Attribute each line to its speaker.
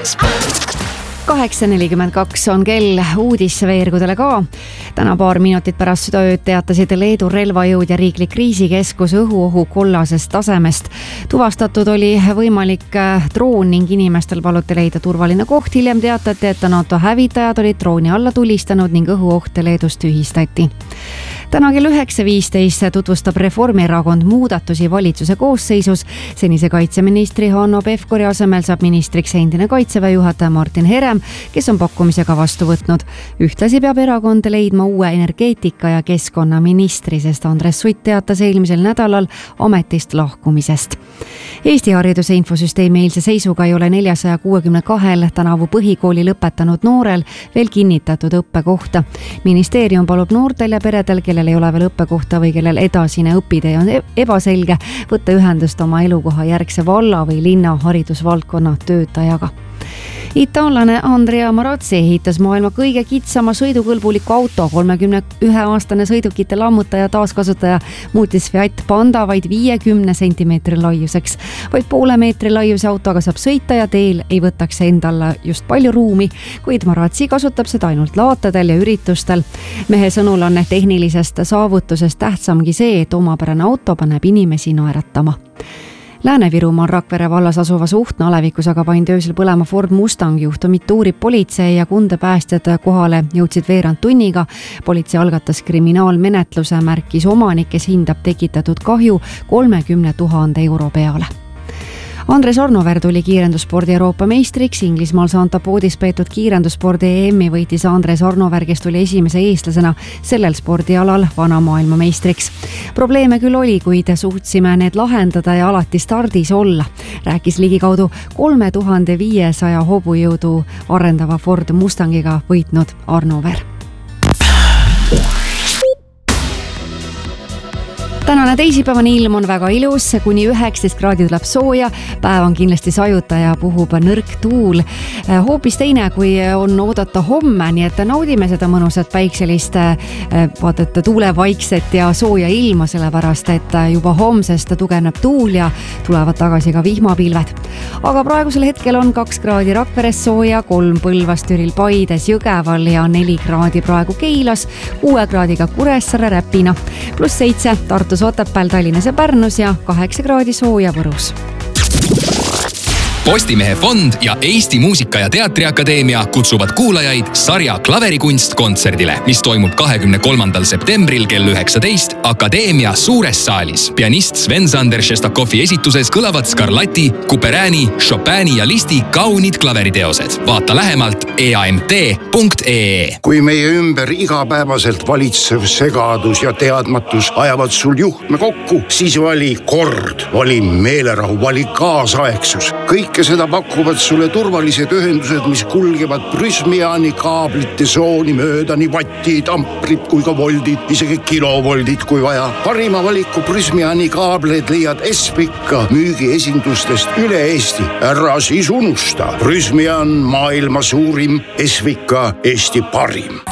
Speaker 1: Ekspress.
Speaker 2: 8:42 on kell, uudisveergudele ka. Täna paar minutit pärast südaööd teatasid Leedu relvajõud ja riiklik kriisikeskus õhuohu kollasest tasemest. Tuvastatud oli võimalik droon ning inimestel paluti leida turvaline koht. Hiljem teatati, et NATO hävitajad olid drooni alla tulistanud ning õhuoht Leedus tühistati. Täna kell 9:15 tutvustab Reformierakond muudatusi valitsuse koosseisus. Senise kaitseministri Hanno Pevkuri asemel saab ministriks endine kaitseväe juhataja Martin Herem, kes on pakkumisega vastu võtnud. Ühtlasi peab erakond leidma uue energeetika- ja keskkonnaministri, sest Andres Sutt teatas eelmisel nädalal ametist lahkumisest. Eesti hariduse infosüsteemi eilse seisuga ei ole 462 tänavu põhikooli lõpetanud noorel veel kinnitatud õppekohta. Ministeerium palub noortel ja peredel, kellel ei ole veel õppekohta või kellel edasine õpitee on ebaselge, võtta ühendust oma elukoha järgse valla või linna haridusvaldkonna töötajaga. Itaallane Andrea Marazzi ehitas maailma kõige kitsama sõidukõlbuliku auto. 31-aastane sõidukite lammutaja taaskasutaja muutis Fiat Panda vaid 50 sentimeetri laiuseks. Vaid poole meetri laiuse autoga saab sõita ja teel ei võtaks endale just palju ruumi, kuid Marazzi kasutab seda ainult laatadel ja üritustel. Mehe sõnul on tehnilisest saavutusest tähtsamgi see, et omapärane auto paneb inimesi naeratama. Lääne-Virumaal Rakvere vallas asuvas Uhtna alevikus aga pandi öösel põlema Ford Mustang. Juhtumit uurib politsei ja Kunde päästjad kohale jõudsid veerand tunniga. Politsei algatas kriminaalmenetluse, märkis omanik, kes hindab tekitatud kahju 30 000 euro peale. Andres Arnover tuli kiirendusspordi Euroopa meistriks. Inglismaal Santa Poodis peetud kiirendusspordi EM-i võitis Andres Arnover, kes tuli esimese eestlasena sellel spordialal vanamaailma meistriks. Probleeme küll oli, kuid suutsime need lahendada ja alati stardis olla, rääkis ligikaudu 3500 hobujõudu arendava Ford Mustangiga võitnud Arnover. Tänane teisipäevane ilm on väga ilus, kuni 19 kraadi tuleb sooja, päev on kindlasti sajuta ja puhub nõrk tuul. Hoopis teine, kui on oodata homme, nii et naudime seda mõnusat päikselist, vaadata tuulevaikset ja sooja ilma, sellepärast et juba homsest tugevneb tuul ja tulevad tagasi ka vihmapilved. Aga praegusel hetkel on 2 kraadi Rakveres sooja, 3 Põlvas, Türil, Paides, Jõgeval ja 4 kraadi praegu Keilas, 6 kraadiga Kuressaare, Räpina, +7 Tartus, Otepääl, Tallinnas ja Pärnus ja 8 kraadi sooja Võrus.
Speaker 1: Postimehe fond ja Eesti Muusika- ja Teatriakadeemia kutsuvad kuulajaid sarja Klaverikunst kontserdile, mis toimub 23. septembril kell 19 Akadeemia suures saalis. Pianist Sven-Sander Šestakovi esituses kõlavad Scarlatti, Couperini, Chopini ja Listi kaunid klaveriteosed. Vaata lähemalt eamt.ee.
Speaker 3: Kui meie ümber igapäevaselt valitsev segadus ja teadmatus ajavad sul juhtme kokku, siis vali kord, vali meelerahu, vali kaasaegsus. Kõike seda pakuvad sulle turvalised ühendused, mis kulgevad Prysmiani kaablite sooni mööda, nii vattid, amprid kui ka voldid, isegi kilovoldid kui vaja. Parima valiku Prysmiani kaableid leiad Espika müügiesindustest üle Eesti. Ära siis unusta. Prysmian maailma suurim, Espika Eesti parim.